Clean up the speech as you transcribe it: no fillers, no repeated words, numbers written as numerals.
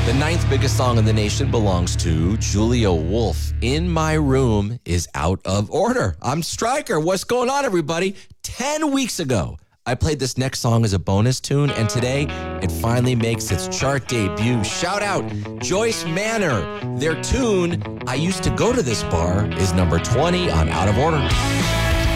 The ninth biggest song in the nation belongs to Julia Wolf. In My Room is out of order. I'm Stryker. What's going on, everybody? 10 weeks ago, I played this next song as a bonus tune, and today it finally makes its chart debut. Shout out Joyce Manor. Their tune, I Used to Go to This Bar, is number 20 on Out of Order.